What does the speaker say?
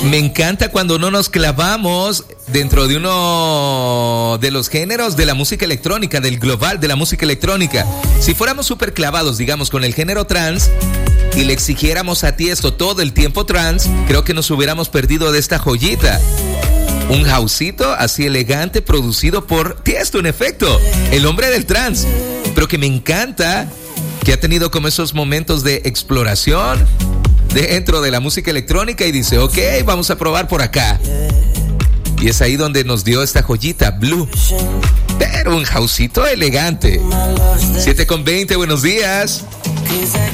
Me encanta cuando no nos clavamos dentro de uno de los géneros de la música electrónica, del global de la música electrónica. Si fuéramos súper clavados, digamos, con el género trance y le exigiéramos a Tiesto todo el tiempo trance, creo que nos hubiéramos perdido de esta joyita. Un houseito así elegante producido por Tiesto, en efecto, el hombre del trance. Pero que me encanta que ha tenido como esos momentos de exploración dentro de la música electrónica y dice, ok, vamos a probar por acá. Y es ahí donde nos dio esta joyita, Blue. Pero un houseito elegante. 7:20, buenos días.